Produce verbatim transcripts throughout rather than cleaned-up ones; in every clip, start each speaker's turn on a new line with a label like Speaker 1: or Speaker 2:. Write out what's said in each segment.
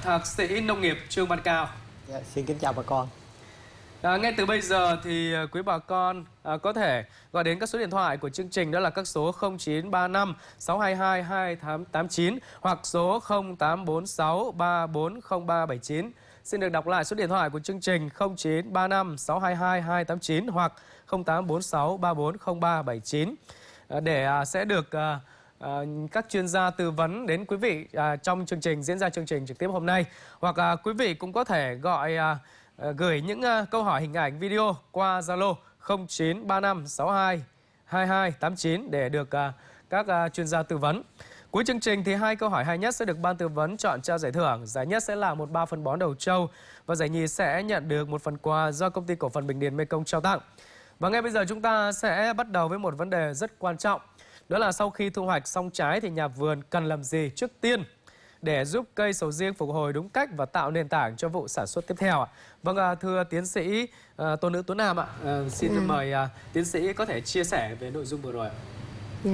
Speaker 1: Thạc sĩ Nông nghiệp Trương Văn Cao.
Speaker 2: Dạ, xin kính chào bà con.
Speaker 1: À, ngay từ bây giờ thì quý bà con à, có thể gọi đến các số điện thoại của chương trình, đó là các số không chín ba năm sáu hai hai hai tám tám chín hoặc số không tám bốn sáu ba bốn không ba bảy chín. Xin được đọc lại số điện thoại của chương trình không chín ba năm sáu hai hai hai tám chín hoặc không tám bốn sáu ba bốn không ba bảy chín à, để à, sẽ được à, À, các chuyên gia tư vấn đến quý vị à, trong chương trình diễn ra chương trình trực tiếp hôm nay. Hoặc à, quý vị cũng có thể gọi à, à, gửi những à, câu hỏi hình ảnh video qua Zalo không chín ba năm sáu hai hai hai tám chín để được à, các à, chuyên gia tư vấn. Cuối chương trình thì hai câu hỏi hay nhất sẽ được ban tư vấn chọn trao giải thưởng. Giải nhất sẽ là một bao phân bón đầu trâu và giải nhì sẽ nhận được một phần quà do công ty cổ phần Bình Điền Mekong trao tặng. Và ngay bây giờ chúng ta sẽ bắt đầu với một vấn đề rất quan trọng. Đó là sau khi thu hoạch xong trái thì nhà vườn cần làm gì trước tiên để giúp cây sầu riêng phục hồi đúng cách và tạo nền tảng cho vụ sản xuất tiếp theo ạ? Vâng, thưa tiến sĩ uh, Tô Nữ Tuấn Nam ạ, uh, xin ừ. mời uh, tiến sĩ có thể chia sẻ về nội dung vừa rồi ạ.
Speaker 3: Ừ.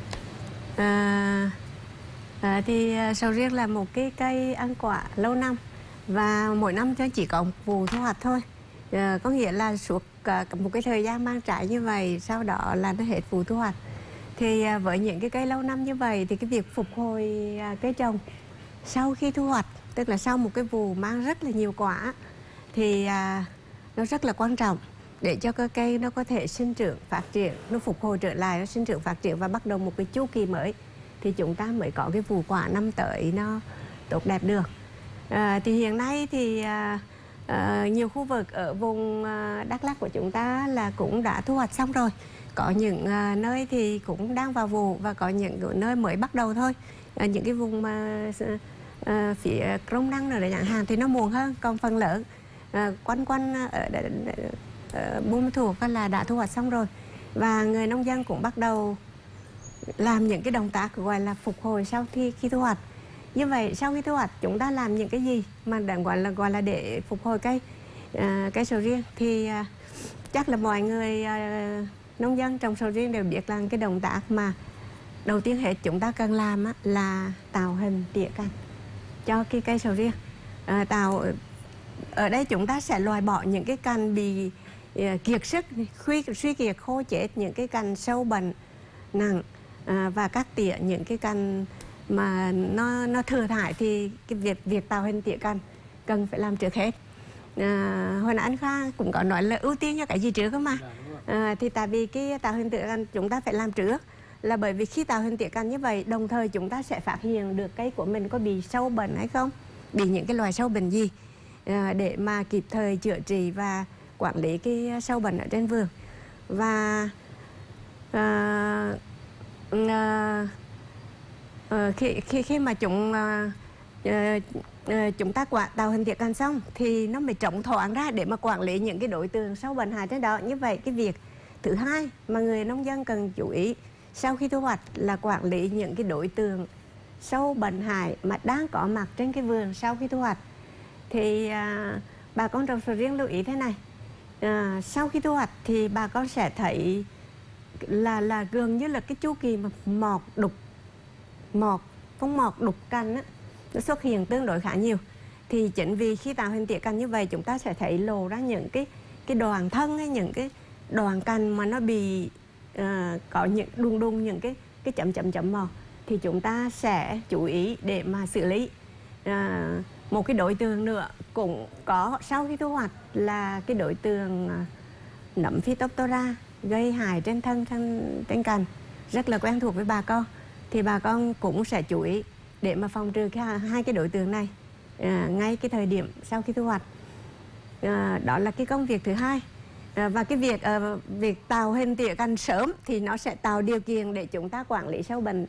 Speaker 3: À, à, thì sầu riêng là một cái cây ăn quả lâu năm và mỗi năm cho chỉ có một vụ thu hoạch thôi. À, có nghĩa là suốt cả một cái thời gian mang trái như vậy, sau đó là nó hết vụ thu hoạch. Thì với những cái cây lâu năm như vậy thì cái việc phục hồi cây trồng sau khi thu hoạch, tức là sau một cái vụ mang rất là nhiều quả, thì à, nó rất là quan trọng để cho cái cây nó có thể sinh trưởng, phát triển, nó phục hồi trở lại, nó sinh trưởng, phát triển và bắt đầu một cái chu kỳ mới, thì chúng ta mới có cái vụ quả năm tới nó tốt đẹp được. À, thì hiện nay thì à, à, nhiều khu vực ở vùng à, Đắk Lắk của chúng ta là cũng đã thu hoạch xong rồi. Có những à, nơi thì cũng đang vào vụ và có những nơi mới bắt đầu thôi. À, những cái vùng mà à, phía Crong Năng rồi chẳng hạn thì nó muộn hơn. Còn phần lớn à, quanh quanh ở, ở, ở Buôn Ma Thuột là đã thu hoạch xong rồi. Và người nông dân cũng bắt đầu làm những cái động tác gọi là phục hồi sau khi, khi thu hoạch. Như vậy sau khi thu hoạch chúng ta làm những cái gì mà đã gọi là gọi là để phục hồi cây à, cây sầu riêng thì à, chắc là mọi người à, nông dân trồng sầu riêng đều biết là cái động tác mà đầu tiên hết chúng ta cần làm á, là tạo hình tỉa cành cho cái cây sầu riêng. À, tạo ở đây chúng ta sẽ loại bỏ những cái cành bị uh, kiệt sức, suy, suy kiệt, khô chết, những cái cành sâu bệnh nặng à, và cắt tỉa những cái cành mà nó nó thừa thải thì cái việc việc tạo hình tỉa cành cần phải làm trước hết. À, hồi nãy anh Khoa cũng có nói là ưu tiên cho cái gì trước không mà. À, thì tại vì cái tạo hình tỉa cành chúng ta phải làm trước là bởi vì khi tạo hình tỉa cành như vậy đồng thời chúng ta sẽ phát hiện được cây của mình có bị sâu bệnh hay không, bị những cái loài sâu bệnh gì à, để mà kịp thời chữa trị và quản lý cái sâu bệnh ở trên vườn. Và à, à, à, khi khi khi mà chúng à, à, à, chúng ta quả tạo hình tỉa cành xong thì nó mới trống thoáng ra để mà quản lý những cái đối tượng sâu bệnh hại trên đó. Như vậy cái việc thứ hai mà người nông dân cần chú ý sau khi thu hoạch là quản lý những cái đối tượng sâu bệnh hại mà đang có mặt trên cái vườn sau khi thu hoạch. Thì à, bà con trồng sầu riêng lưu ý thế này, à, sau khi thu hoạch thì bà con sẽ thấy là là gần như là cái chu kỳ mà mọt đục mọt con mọt đục cành á, nó xuất hiện tương đối khá nhiều. Thì chính vì khi tạo hình tỉa cành như vậy chúng ta sẽ thấy lộ ra những cái cái đoạn thân hay những cái đoạn cành mà nó bị uh, có những đùng đùng những cái cái chấm chấm chấm màu thì chúng ta sẽ chú ý để mà xử lý. Uh, một cái đối tượng nữa cũng có sau khi thu hoạch là cái đối tượng uh, nấm Phytophthora gây hại trên thân trên, trên cành rất là quen thuộc với bà con, thì bà con cũng sẽ chú ý để mà phòng trừ cái hai cái đối tượng này à, ngay cái thời điểm sau khi thu hoạch. À, đó là cái công việc thứ hai. À, và cái việc à, việc tạo hình tỉa cành sớm thì nó sẽ tạo điều kiện để chúng ta quản lý sâu bệnh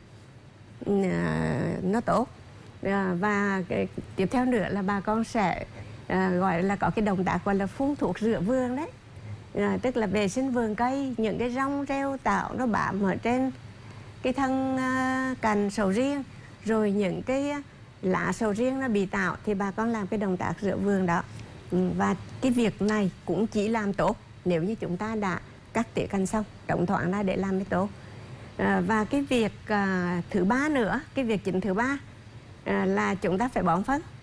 Speaker 3: à, nó tốt. À, và cái, tiếp theo nữa là bà con sẽ à, gọi là có cái động tác gọi là phun thuốc rửa vườn đấy. À, tức là vệ sinh vườn cây, những cái rong rêu tạo nó bám ở trên cái thân à, cành sầu riêng, rồi những cái lá sầu riêng nó bị tạo thì bà con làm cái động tác rửa vườn đó. Và cái việc này cũng chỉ làm tốt nếu như chúng ta đã cắt tỉa cành xong, trống thoáng ra để làm cái tốt. À, và cái việc à, thứ ba nữa, cái việc chính thứ ba à, là chúng ta phải bón phân.